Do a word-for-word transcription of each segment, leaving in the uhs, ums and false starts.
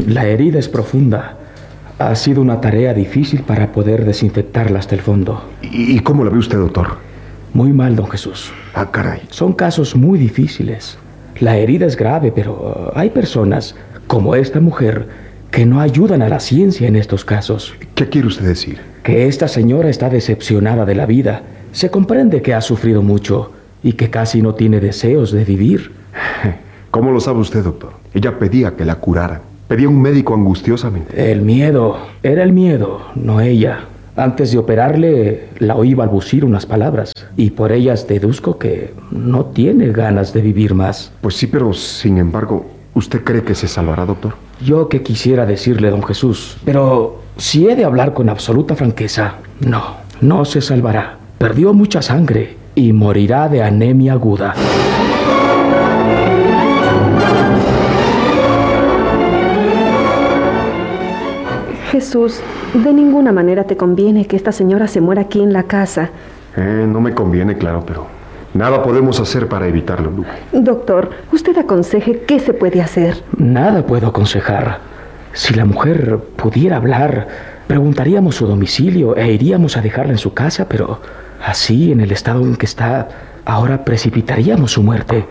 La herida es profunda. Ha sido una tarea difícil para poder desinfectarla hasta el fondo. ¿Y cómo la ve usted, doctor? Muy mal, don Jesús. Ah, caray. Son casos muy difíciles. La herida es grave, pero uh, hay personas, como esta mujer, que no ayudan a la ciencia en estos casos. ¿Qué quiere usted decir? Que esta señora está decepcionada de la vida. Se comprende que ha sufrido mucho y que casi no tiene deseos de vivir. ¿Cómo lo sabe usted, doctor? Ella pedía que la curaran. Pedía un médico angustiosamente. El miedo. Era el miedo, no ella. Antes de operarle, la oí balbucir unas palabras. Y por ellas deduzco que no tiene ganas de vivir más. Pues sí, pero sin embargo, ¿usted cree que se salvará, doctor? Yo que quisiera decirle, don Jesús. Pero si he de hablar con absoluta franqueza, no, no se salvará. Perdió mucha sangre y morirá de anemia aguda. Jesús, de ninguna manera te conviene que esta señora se muera aquí en la casa. Eh, no me conviene, claro, pero nada podemos hacer para evitarlo, Lupe. Doctor, usted aconseje qué se puede hacer. Nada puedo aconsejar. Si la mujer pudiera hablar, preguntaríamos su domicilio e iríamos a dejarla en su casa, pero así, en el estado en que está, ahora precipitaríamos su muerte.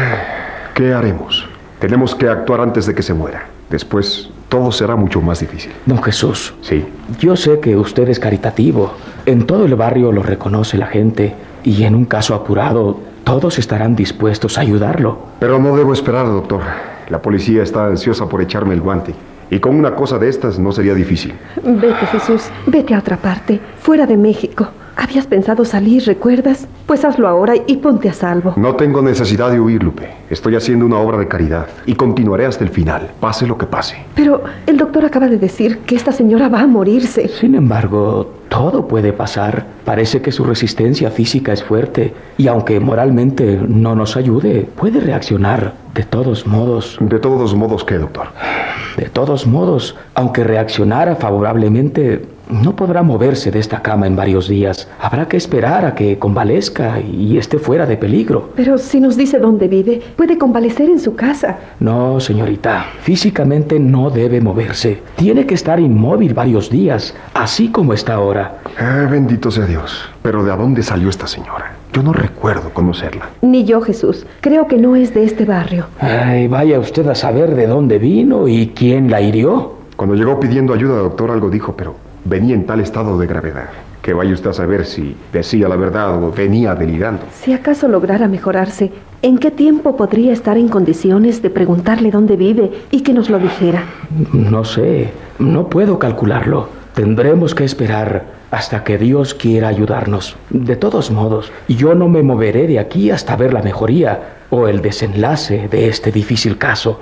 ¿Qué haremos? Tenemos que actuar antes de que se muera. Después, todo será mucho más difícil. Don Jesús. Sí. Yo sé que usted es caritativo. En todo el barrio lo reconoce la gente. Y en un caso apurado, todos estarán dispuestos a ayudarlo. Pero no debo esperar, doctor. La policía está ansiosa por echarme el guante. Y con una cosa de estas no sería difícil. Vete, Jesús. Vete a otra parte. Fuera de México. Habías pensado salir, ¿recuerdas? Pues hazlo ahora y ponte a salvo. No tengo necesidad de huir, Lupe. Estoy haciendo una obra de caridad y continuaré hasta el final, pase lo que pase. Pero el doctor acaba de decir que esta señora va a morirse. Sin embargo, todo puede pasar. Parece que su resistencia física es fuerte y aunque moralmente no nos ayude, puede reaccionar. De todos modos... ¿De todos modos qué, doctor? De todos modos, aunque reaccionara favorablemente, no podrá moverse de esta cama en varios días. Habrá que esperar a que convalezca y esté fuera de peligro. Pero si nos dice dónde vive, puede convalecer en su casa. No, señorita. Físicamente no debe moverse. Tiene que estar inmóvil varios días, así como está ahora. Ah, bendito sea Dios. Pero ¿de dónde salió esta señora? Yo no recuerdo conocerla. Ni yo, Jesús. Creo que no es de este barrio. Ay, vaya usted a saber de dónde vino y quién la hirió. Cuando llegó pidiendo ayuda, doctor, algo dijo, pero venía en tal estado de gravedad que vaya usted a saber si decía la verdad o venía delirando. Si acaso lograra mejorarse, ¿en qué tiempo podría estar en condiciones de preguntarle dónde vive y que nos lo dijera? No sé, no puedo calcularlo. Tendremos que esperar hasta que Dios quiera ayudarnos. De todos modos, yo no me moveré de aquí hasta ver la mejoría o el desenlace de este difícil caso.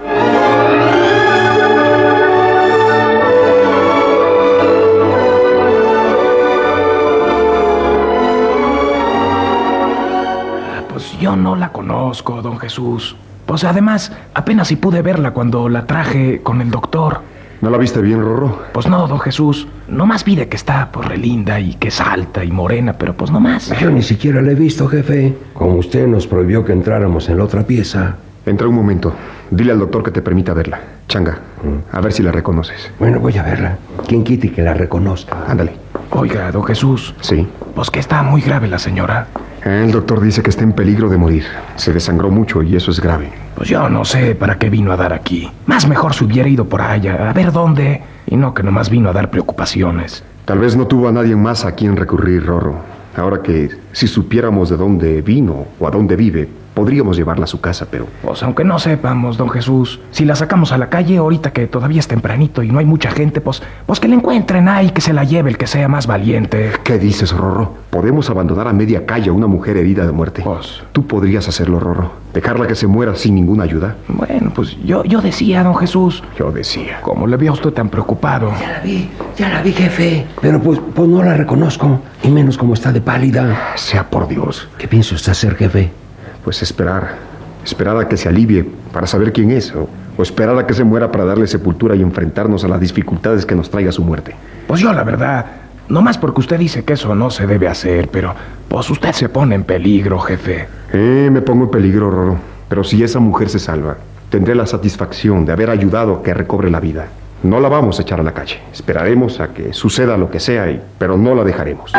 Pues yo no la conozco, don Jesús. Pues además, apenas si pude verla cuando la traje con el doctor. ¿No la viste bien, Rorro? Pues no, don Jesús. Nomás vi de que está pues re linda y que es alta y morena, pero pues nomás. Yo ni siquiera la he visto, jefe. Como usted nos prohibió que entráramos en la otra pieza. Entra un momento. Dile al doctor que te permita verla. Changa, a ver si la reconoces. Bueno, voy a verla. ¿Quién quite que la reconozca? Ándale. Oiga, don Jesús. Sí. Pues que está muy grave la señora. El doctor dice que está en peligro de morir. Se desangró mucho y eso es grave. Pues yo no sé para qué vino a dar aquí. Más mejor se hubiera ido por allá, a ver dónde. Y no que nomás vino a dar preocupaciones. Tal vez no tuvo a nadie más a quien recurrir, Rorro. Ahora que si supiéramos de dónde vino o a dónde vive, podríamos llevarla a su casa, pero... Pues aunque no sepamos, don Jesús, si la sacamos a la calle ahorita que todavía es tempranito y no hay mucha gente, pues, pues que la encuentren ahí, que se la lleve el que sea más valiente. ¿Qué dices, Rorro? ¿Podemos abandonar a media calle a una mujer herida de muerte? Pues... ¿Tú podrías hacerlo, Rorro? ¿Dejarla que se muera sin ninguna ayuda? Bueno, pues yo, yo decía, don Jesús. Yo decía. ¿Cómo le vio a usted tan preocupado? Ya la vi, ya la vi, jefe. Pero pues, pues no la reconozco, y menos como está de pálida. Sea por Dios. ¿Qué piensa usted hacer, jefe? Pues esperar, esperar a que se alivie para saber quién es, o, o esperar a que se muera para darle sepultura y enfrentarnos a las dificultades que nos traiga su muerte. Pues yo la verdad, nomás porque usted dice que eso no se debe hacer, pero pues usted se pone en peligro, jefe. Eh, me pongo en peligro, Rorro, pero si esa mujer se salva, tendré la satisfacción de haber ayudado a que recobre la vida. No la vamos a echar a la calle. Esperaremos a que suceda lo que sea, y, pero no la dejaremos.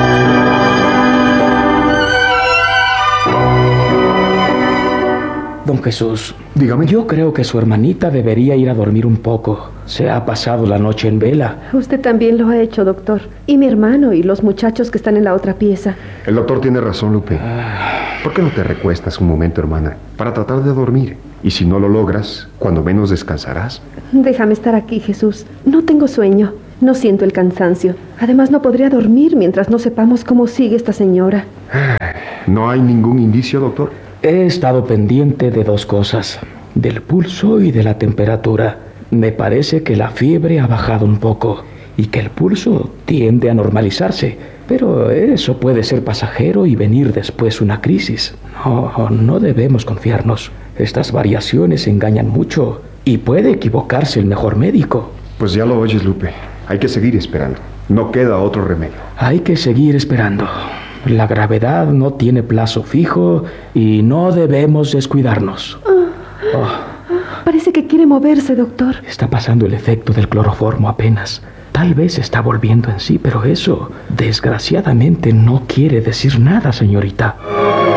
Don Jesús, Dígame. yo creo que su hermanita debería ir a dormir un poco. Se ha pasado la noche en vela. Usted también lo ha hecho, doctor. Y mi hermano y los muchachos que están en la otra pieza. El doctor tiene razón, Lupe. ¿Por qué no te recuestas un momento, hermana, para tratar de dormir? Y si no lo logras, cuando menos descansarás. Déjame estar aquí, Jesús. No tengo sueño. No siento el cansancio. Además, no podría dormir mientras no sepamos cómo sigue esta señora. ¿No hay ningún indicio, doctor? He estado pendiente de dos cosas, del pulso y de la temperatura. Me parece que la fiebre ha bajado un poco y que el pulso tiende a normalizarse, pero eso puede ser pasajero y venir después una crisis. No, no debemos confiarnos. Estas variaciones engañan mucho y puede equivocarse el mejor médico. Pues ya lo oyes, Lupe. Hay que seguir esperando. No queda otro remedio. Hay que seguir esperando. La gravedad no tiene plazo fijo y no debemos descuidarnos. Oh, Parece que quiere moverse, doctor. está pasando el efecto del cloroformo apenas. Tal vez está volviendo en sí, pero eso, desgraciadamente, no quiere decir nada, señorita.